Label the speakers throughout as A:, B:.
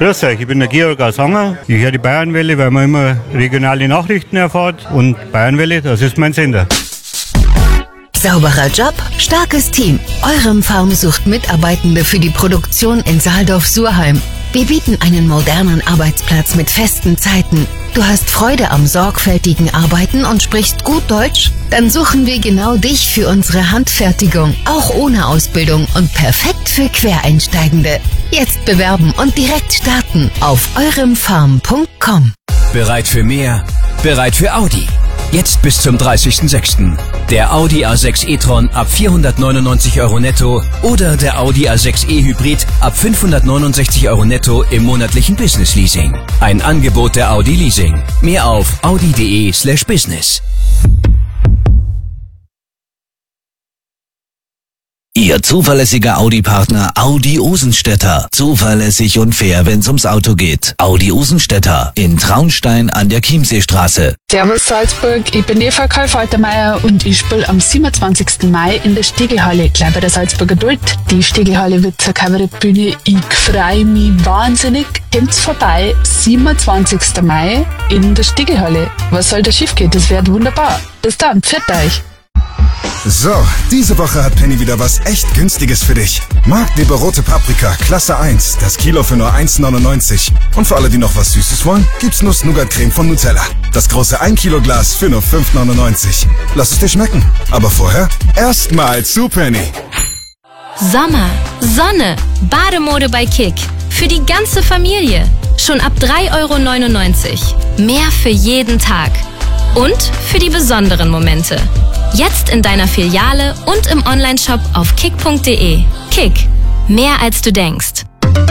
A: Grüß euch, ich bin der Georg aus Anger. Ich höre die Bayernwelle, weil man immer regionale Nachrichten erfährt. Und Bayernwelle, das ist mein Sender.
B: Sauberer Job, starkes Team. Eurem Farm sucht Mitarbeitende für die Produktion in Saaldorf-Surheim. Wir bieten einen modernen Arbeitsplatz mit festen Zeiten. Du hast Freude am sorgfältigen Arbeiten und sprichst gut Deutsch? Dann suchen wir genau dich für unsere Handfertigung, auch ohne Ausbildung und perfekt für Quereinsteigende. Jetzt bewerben und direkt starten auf euremfarm.com.
C: Bereit für mehr? Bereit für Audi? Jetzt bis zum 30.06. Der Audi A6 e-tron ab 499 € netto oder der Audi A6 e-Hybrid ab 569 € netto im monatlichen Business Leasing. Ein Angebot der Audi Leasing. Mehr auf audi.de/business.
D: Ihr zuverlässiger Audi-Partner Audi Osenstädter. Zuverlässig und fair, wenn's ums Auto geht. Audi Osenstädter in Traunstein an der Chiemseestraße.
E: Servus Salzburg, ich bin Eva Karl-Faltermeier und ich spiele am 27. Mai in der Stegelhalle, gleich bei der Salzburger Duld. Die Stegelhalle wird zur Kabarettbühne. Ich freue mich wahnsinnig. Kommt's vorbei, 27. Mai in der Stegelhalle. Was soll da schief gehen? Das wird wunderbar. Bis dann, pfiat euch.
F: So, diese Woche hat Penny wieder was echt Günstiges für dich. Marktleber rote Paprika, Klasse 1, das Kilo für nur 1,99. Und für alle, die noch was Süßes wollen, gibt's Nuss-Nougat-Creme von Nutella. Das große 1 Kilo Glas für nur 5,99. Lass es dir schmecken. Aber vorher erstmal zu Penny.
G: Sommer, Sonne, Bademode bei Kick. Für die ganze Familie. Schon ab 3,99 €. Mehr für jeden Tag. Und für die besonderen Momente. Jetzt in deiner Filiale und im Onlineshop auf kick.de. Kick. Mehr als du denkst.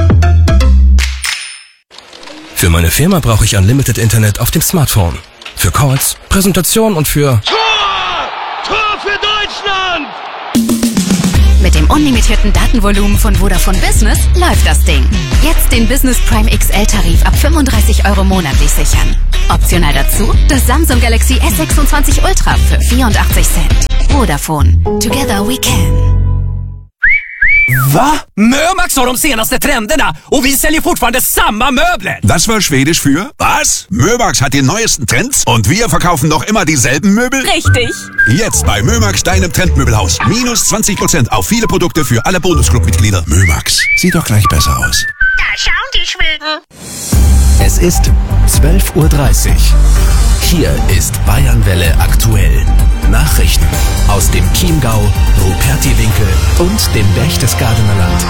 C: Für meine Firma brauche ich Unlimited Internet auf dem Smartphone. Für Calls, Präsentation und für...
H: Tor für Deutschland!
I: Mit dem unlimitierten Datenvolumen von Vodafone Business läuft das Ding. Jetzt den Business Prime XL-Tarif ab 35 € monatlich sichern. Optional dazu das Samsung Galaxy S26 Ultra für 84 Cent. Vodafone. Together we can.
J: Va? Mömax har de senaste trenderna och vi säljer fortfarande samma möbler.
K: Das war Schwedisch für? Was? Mömax hat die neuesten Trends und wir verkaufen noch immer dieselben Möbel?
I: Richtig.
K: Jetzt bei Mömax, deinem Trendmöbelhaus. Minus 20% auf viele Produkte für alle Bonusclub-Mitglieder. Mömax. Sieht doch gleich besser aus.
H: Da schauen die Schweden.
D: Es ist 12:30 Uhr. Hier ist Bayernwelle aktuell. Nachrichten aus dem Chiemgau, Rupertiwinkel und dem Berchtesgadener Land.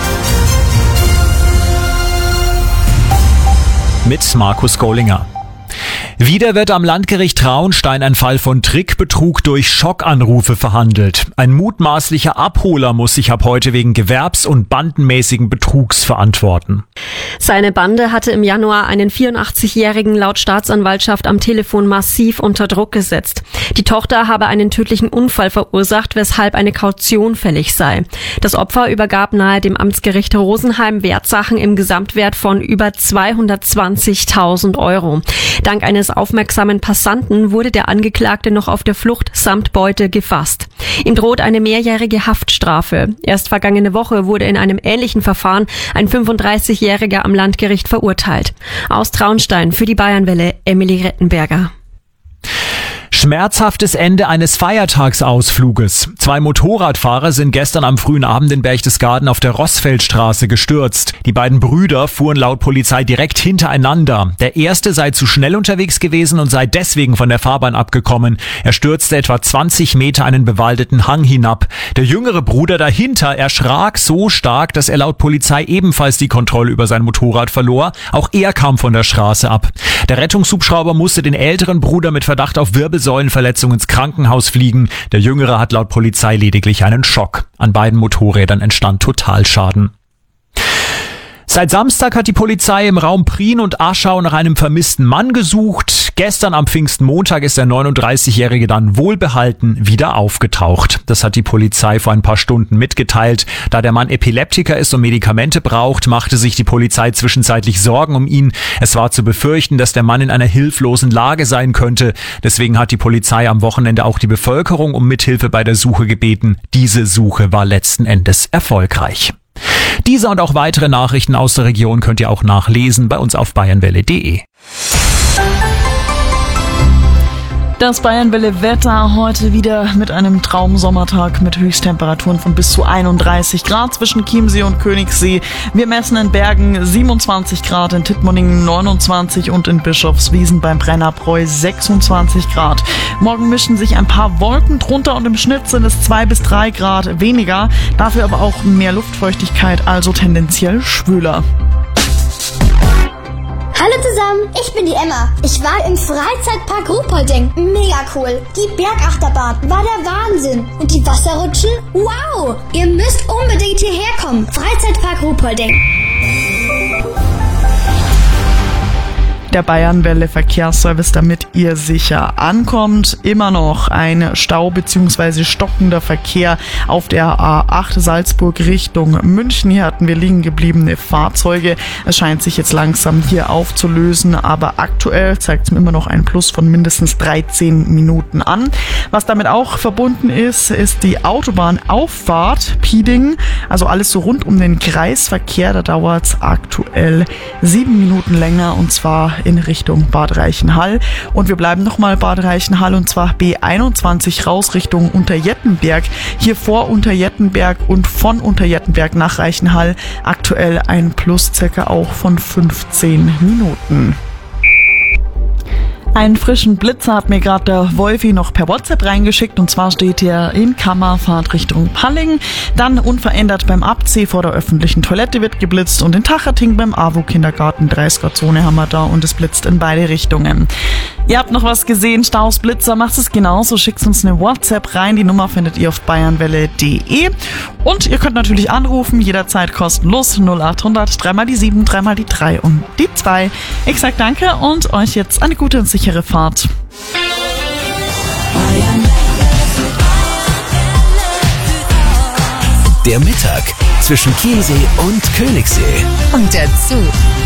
L: Mit Markus Gollinger. Wieder wird am Landgericht Traunstein ein Fall von Trickbetrug durch Schockanrufe verhandelt. Ein mutmaßlicher Abholer muss sich ab heute wegen gewerbs- und bandenmäßigen Betrugs verantworten.
M: Seine Bande hatte im Januar einen 84-Jährigen laut Staatsanwaltschaft am Telefon massiv unter Druck gesetzt. Die Tochter habe einen tödlichen Unfall verursacht, weshalb eine Kaution fällig sei. Das Opfer übergab nahe dem Amtsgericht Rosenheim Wertsachen im Gesamtwert von über 220.000 €. Dank eines aufmerksamen Passanten wurde der Angeklagte noch auf der Flucht samt Beute gefasst. Ihm droht eine mehrjährige Haftstrafe. Erst vergangene Woche wurde in einem ähnlichen Verfahren ein 35-Jähriger am Landgericht verurteilt. Aus Traunstein für die Bayernwelle, Emily Rettenberger.
L: Schmerzhaftes Ende eines Feiertagsausfluges. 2 Motorradfahrer sind gestern am frühen Abend in Berchtesgaden auf der Rossfeldstraße gestürzt. Die beiden Brüder fuhren laut Polizei direkt hintereinander. Der erste sei zu schnell unterwegs gewesen und sei deswegen von der Fahrbahn abgekommen. Er stürzte etwa 20 Meter einen bewaldeten Hang hinab. Der jüngere Bruder dahinter erschrak so stark, dass er laut Polizei ebenfalls die Kontrolle über sein Motorrad verlor. Auch er kam von der Straße ab. Der Rettungshubschrauber musste den älteren Bruder mit Verdacht auf Wirbelsäulenverletzung ins Krankenhaus fliegen. Der Jüngere hat laut Polizei lediglich einen Schock. An beiden Motorrädern entstand Totalschaden. Seit Samstag hat die Polizei im Raum Prien und Aschau nach einem vermissten Mann gesucht. Gestern am Pfingstmontag ist der 39-Jährige dann wohlbehalten wieder aufgetaucht. Das hat die Polizei vor ein paar Stunden mitgeteilt. Da der Mann Epileptiker ist und Medikamente braucht, machte sich die Polizei zwischenzeitlich Sorgen um ihn. Es war zu befürchten, dass der Mann in einer hilflosen Lage sein könnte. Deswegen hat die Polizei am Wochenende auch die Bevölkerung um Mithilfe bei der Suche gebeten. Diese Suche war letzten Endes erfolgreich. Diese und auch weitere Nachrichten aus der Region könnt ihr auch nachlesen bei uns auf bayernwelle.de.
N: Das Bayernwelle-Wetter heute wieder mit einem Traumsommertag mit Höchsttemperaturen von bis zu 31 Grad zwischen Chiemsee und Königssee. Wir messen in Bergen 27 Grad, in Tittmoningen 29 und in Bischofswiesen beim Brennerbräu 26 Grad. Morgen mischen sich ein paar Wolken drunter und im Schnitt sind es 2 bis 3 Grad weniger, dafür aber auch mehr Luftfeuchtigkeit, also tendenziell schwüler.
O: Hallo zusammen, ich bin die Emma. Ich war im Freizeitpark Ruhpolding. Mega cool. Die Bergachterbahn war der Wahnsinn. Und die Wasserrutschen? Wow! Ihr müsst unbedingt hierher kommen. Freizeitpark Ruhpolding.
N: Der Bayernwelle Verkehrsservice, damit ihr sicher ankommt. Immer noch ein Stau bzw. stockender Verkehr auf der A8 Salzburg Richtung München. Hier hatten wir liegen gebliebene Fahrzeuge. Es scheint sich jetzt langsam hier aufzulösen, aber aktuell zeigt es immer noch ein Plus von mindestens 13 Minuten an. Was damit auch verbunden ist, ist die Autobahnauffahrt Pieding. Also alles so rund um den Kreisverkehr. Da dauert es aktuell 7 Minuten länger, und zwar in Richtung Bad Reichenhall. Und wir bleiben nochmal Bad Reichenhall, und zwar B21 raus Richtung Unterjettenberg. Hier vor Unterjettenberg und von Unterjettenberg nach Reichenhall aktuell ein Plus circa auch von 15 Minuten. Einen frischen Blitzer hat mir gerade der Wolfi noch per WhatsApp reingeschickt, und zwar steht er in Kammerfahrt Richtung Palling. Dann unverändert beim Abzieh vor der öffentlichen Toilette wird geblitzt, und in Tacherting beim AWO-Kindergarten 30er-Zone haben wir da, und es blitzt in beide Richtungen. Ihr habt noch was gesehen, Staus, Blitzer, macht es genauso, schickt uns eine WhatsApp rein, die Nummer findet ihr auf bayernwelle.de, und ihr könnt natürlich anrufen, jederzeit kostenlos 0800 3 mal die 7, 3 mal die 3 und die 2. Ich sag danke und euch jetzt eine gute und sichere Fahrt.
C: Der Mittag zwischen Chiemsee und Königssee.
B: Und dazu